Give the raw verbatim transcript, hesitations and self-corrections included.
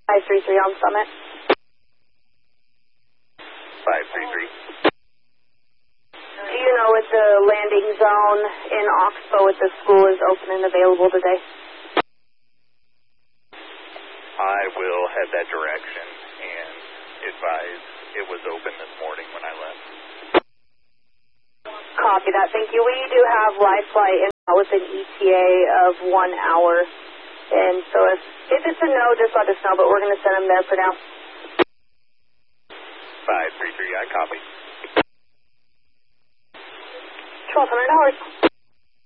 five three three on Summit. five three three. Do you know if the landing zone in Oxbow at the school is open and available today? I will head that direction and advise it was open this morning when I left. Copy that. Thank you. We do have live flight in with an E T A of one hour. And so if, if it's a no, just let us know, but we're going to send them there for now. five three three, I copy. twelve hundred hours.